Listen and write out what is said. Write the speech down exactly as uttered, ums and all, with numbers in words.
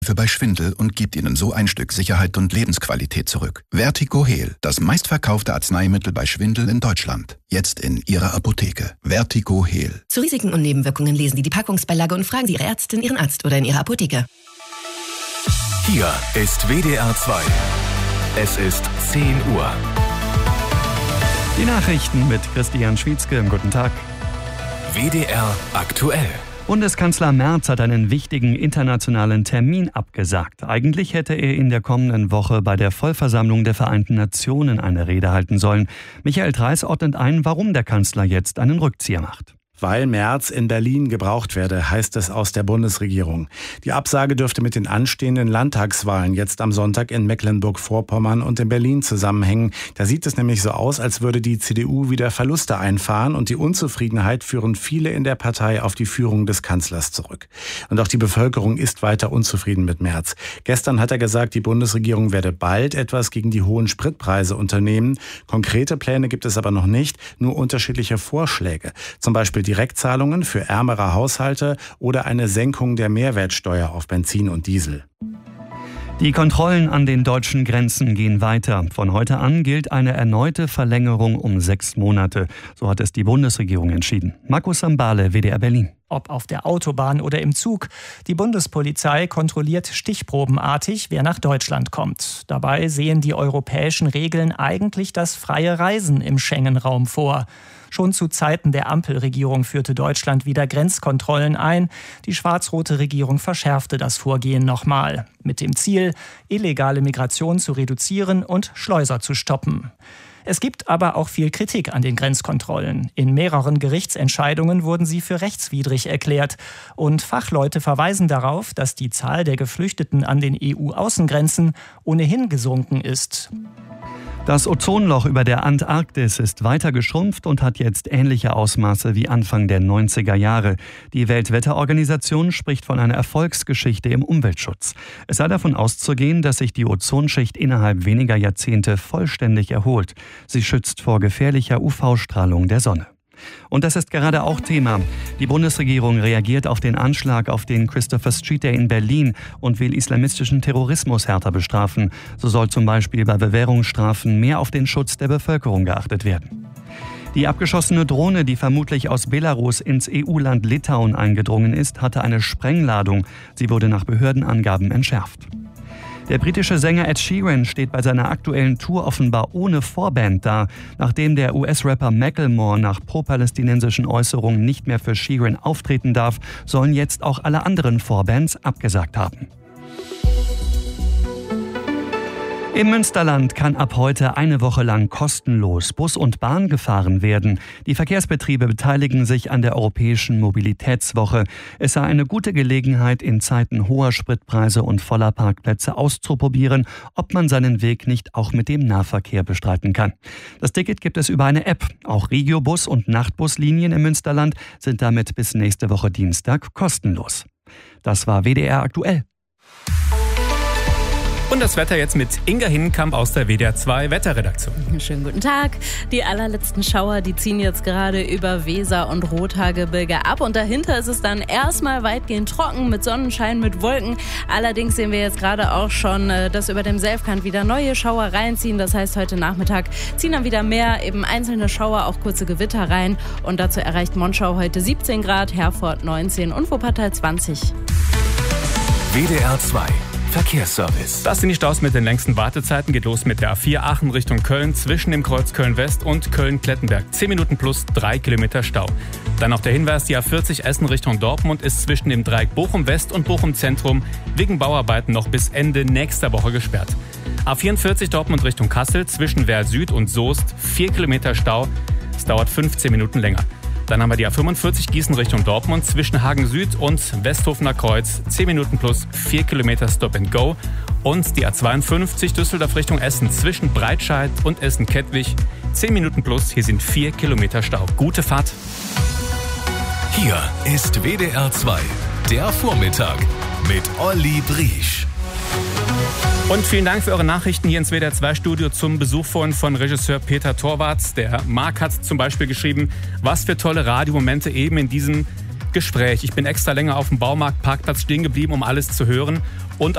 bei Schwindel und gibt Ihnen so ein Stück Sicherheit und Lebensqualität zurück. Vertigo-Heal, das meistverkaufte Arzneimittel bei Schwindel in Deutschland. Jetzt in Ihrer Apotheke. Vertigo-Heal. Zu Risiken und Nebenwirkungen lesen Sie die Packungsbeilage und fragen Sie Ihre Ärztin, Ihren Arzt oder in Ihrer Apotheke. Hier ist W D R zwei. Es ist zehn Uhr. Die Nachrichten mit Christian Schwietzke. Guten Tag. W D R aktuell. Bundeskanzler Merz hat einen wichtigen internationalen Termin abgesagt. Eigentlich hätte er in der kommenden Woche bei der Vollversammlung der Vereinten Nationen eine Rede halten sollen. Michael Treis ordnet ein, warum der Kanzler jetzt einen Rückzieher macht. Weil Merz in Berlin gebraucht werde, heißt es aus der Bundesregierung. Die Absage dürfte mit den anstehenden Landtagswahlen jetzt am Sonntag in Mecklenburg-Vorpommern und in Berlin zusammenhängen. Da sieht es nämlich so aus, als würde die C D U wieder Verluste einfahren und die Unzufriedenheit führen viele in der Partei auf die Führung des Kanzlers zurück. Und auch die Bevölkerung ist weiter unzufrieden mit Merz. Gestern hat er gesagt, die Bundesregierung werde bald etwas gegen die hohen Spritpreise unternehmen. Konkrete Pläne gibt es aber noch nicht, nur unterschiedliche Vorschläge. Zum Beispiel die Direktzahlungen für ärmere Haushalte oder eine Senkung der Mehrwertsteuer auf Benzin und Diesel. Die Kontrollen an den deutschen Grenzen gehen weiter. Von heute an gilt eine erneute Verlängerung um sechs Monate. So hat es die Bundesregierung entschieden. Markus Sambale, W D R Berlin. Ob auf der Autobahn oder im Zug. Die Bundespolizei kontrolliert stichprobenartig, wer nach Deutschland kommt. Dabei sehen die europäischen Regeln eigentlich das freie Reisen im Schengen-Raum vor. Schon zu Zeiten der Ampelregierung führte Deutschland wieder Grenzkontrollen ein. Die schwarz-rote Regierung verschärfte das Vorgehen nochmal. Mit dem Ziel, illegale Migration zu reduzieren und Schleuser zu stoppen. Es gibt aber auch viel Kritik an den Grenzkontrollen. In mehreren Gerichtsentscheidungen wurden sie für rechtswidrig erklärt. Und Fachleute verweisen darauf, dass die Zahl der Geflüchteten an den E U-Außengrenzen ohnehin gesunken ist. Das Ozonloch über der Antarktis ist weiter geschrumpft und hat jetzt ähnliche Ausmaße wie Anfang der neunziger Jahre. Die Weltwetterorganisation spricht von einer Erfolgsgeschichte im Umweltschutz. Es sei davon auszugehen, dass sich die Ozonschicht innerhalb weniger Jahrzehnte vollständig erholt. Sie schützt vor gefährlicher U V-Strahlung der Sonne. Und das ist gerade auch Thema. Die Bundesregierung reagiert auf den Anschlag auf den Christopher Street Day in Berlin und will islamistischen Terrorismus härter bestrafen. So soll zum Beispiel bei Bewährungsstrafen mehr auf den Schutz der Bevölkerung geachtet werden. Die abgeschossene Drohne, die vermutlich aus Belarus ins E U-Land Litauen eingedrungen ist, hatte eine Sprengladung. Sie wurde nach Behördenangaben entschärft. Der britische Sänger Ed Sheeran steht bei seiner aktuellen Tour offenbar ohne Vorband da. Nachdem der U S-Rapper Macklemore nach pro-palästinensischen Äußerungen nicht mehr für Sheeran auftreten darf, sollen jetzt auch alle anderen Vorbands abgesagt haben. Im Münsterland kann ab heute eine Woche lang kostenlos Bus und Bahn gefahren werden. Die Verkehrsbetriebe beteiligen sich an der Europäischen Mobilitätswoche. Es sei eine gute Gelegenheit, in Zeiten hoher Spritpreise und voller Parkplätze auszuprobieren, ob man seinen Weg nicht auch mit dem Nahverkehr bestreiten kann. Das Ticket gibt es über eine App. Auch Regiobus- und Nachtbuslinien im Münsterland sind damit bis nächste Woche Dienstag kostenlos. Das war W D R aktuell. Und das Wetter jetzt mit Inga Hinnenkamp aus der W D R zwei Wetterredaktion. Schönen guten Tag. Die allerletzten Schauer, die ziehen jetzt gerade über Weser und Rothaargebirge ab. Und dahinter ist es dann erstmal weitgehend trocken mit Sonnenschein, mit Wolken. Allerdings sehen wir jetzt gerade auch schon, dass über dem Selfkant wieder neue Schauer reinziehen. Das heißt, heute Nachmittag ziehen dann wieder mehr eben einzelne Schauer, auch kurze Gewitter rein. Und dazu erreicht Monschau heute siebzehn Grad, Herford neunzehn und Wuppertal zwanzig. W D R zwei Verkehrsservice. Das sind die Staus mit den längsten Wartezeiten. Geht los mit der A vier Aachen Richtung Köln zwischen dem Kreuz Köln-West und Köln-Klettenberg. zehn Minuten plus drei Kilometer Stau. Dann noch der Hinweis, die A vierzig Essen Richtung Dortmund ist zwischen dem Dreieck Bochum-West und Bochum-Zentrum wegen Bauarbeiten noch bis Ende nächster Woche gesperrt. A vierundvierzig Dortmund Richtung Kassel zwischen Werl Süd und Soest vier Kilometer Stau. Es dauert fünfzehn Minuten länger. Dann haben wir die A fünfundvierzig Gießen Richtung Dortmund zwischen Hagen Süd und Westhofener Kreuz. zehn Minuten plus vier Kilometer Stop and Go. Und die A zweiundfünfzig Düsseldorf Richtung Essen zwischen Breitscheid und Essen-Kettwig. zehn Minuten plus, hier sind vier Kilometer Stau. Gute Fahrt. Hier ist W D R zwei, der Vormittag mit Olli Briesch. Und vielen Dank für eure Nachrichten hier ins W D R zwei Studio zum Besuch von, von Regisseur Peter Torwarts. Der Marc hat zum Beispiel geschrieben, was für tolle Radiomomente eben in diesem Gespräch. Ich bin extra länger auf dem Baumarktparkplatz stehen geblieben, um alles zu hören. Und